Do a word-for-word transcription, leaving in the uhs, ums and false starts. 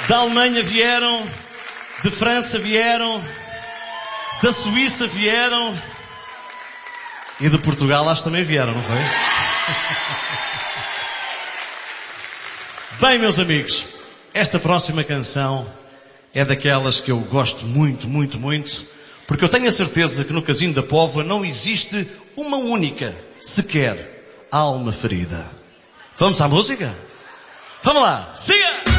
Da Alemanha vieram, de França vieram, da Suíça vieram e de Portugal acho que também vieram, não foi? Bem, meus amigos, esta próxima canção é daquelas que eu gosto muito, muito, muito, porque eu tenho a certeza que no Casino da Póvoa não existe uma única, sequer, alma ferida. Vamos à música? Vamos lá, siga!